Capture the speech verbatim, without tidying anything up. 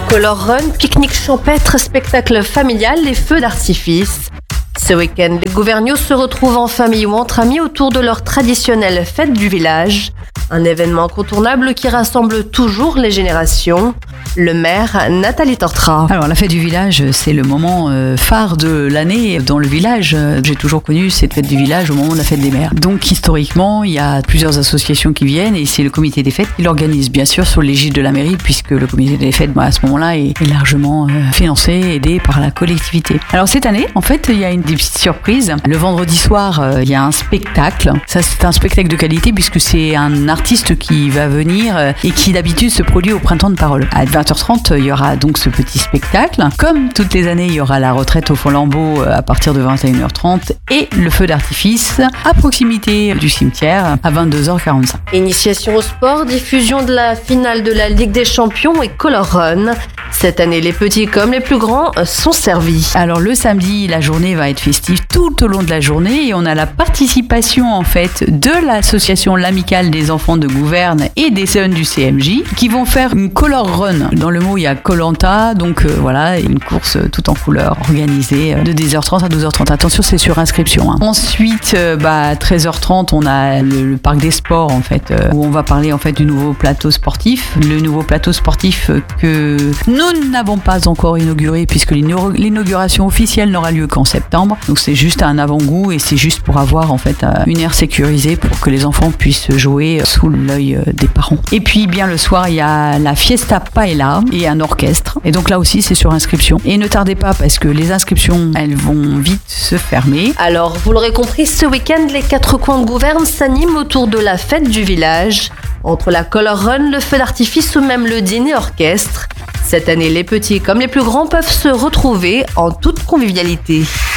Color Run, pique-nique champêtre, spectacle familial et feux d'artifice. Ce week-end, les Gouvergnots se retrouvent en famille ou entre amis autour de leur traditionnelle fête du village. Un événement incontournable qui rassemble toujours les générations. Le maire, Nathalie Tortra. Alors la fête du village, c'est le moment euh, phare de l'année dans le village. J'ai toujours connu cette fête du village au moment de la fête des mères. Donc historiquement, il y a plusieurs associations qui viennent et c'est le comité des fêtes qui l'organise, bien sûr sous l'égide de la mairie, puisque le comité des fêtes, bah, à ce moment-là, est, est largement euh, financé, aidé par la collectivité. Alors cette année, en fait, il y a une des petites surprises. Le vendredi soir, euh, il y a un spectacle. Ça, c'est un spectacle de qualité puisque c'est un artiste qui va venir euh, et qui d'habitude se produit au Printemps de Parole. À vingt heures trente, il y aura donc ce petit spectacle. Comme toutes les années, il y aura la retraite au Fond-Lambeau à partir de vingt et une heures trente et le feu d'artifice à proximité du cimetière à vingt-deux heures quarante-cinq. Initiation au sport, diffusion de la finale de la Ligue des Champions et Color Run. Cette année, les petits comme les plus grands sont servis. Alors le samedi, la journée va être festive tout au long de la journée et on a la participation en fait de l'association L'Amicale des enfants de Gouverne et des jeunes du C M J qui vont faire une Color Run. Dans le mot, il y a Koh-Lanta, donc euh, voilà, une course euh, tout en couleur organisée euh, de dix heures trente à douze heures trente. Attention, c'est sur inscription. Hein. Ensuite, euh, bah, à treize heures trente, on a le, le parc des sports en fait, euh, où on va parler en fait du nouveau plateau sportif. Le nouveau plateau sportif euh, que nous n'avons pas encore inauguré puisque l'inauguration officielle n'aura lieu qu'en septembre. Donc c'est juste un avant-goût et c'est juste pour avoir en fait une aire sécurisée pour que les enfants puissent jouer sous l'œil des parents. Et puis bien le soir, il y a la Fiesta Paella et un orchestre. Et donc là aussi, c'est sur inscription. Et ne tardez pas parce que les inscriptions, elles vont vite se fermer. Alors, vous l'aurez compris, ce week-end, les quatre coins de Gouverne s'animent autour de la fête du village. Entre la Color Run, le feu d'artifice ou même le dîner orchestre. Cette année, les petits comme les plus grands peuvent se retrouver en toute convivialité.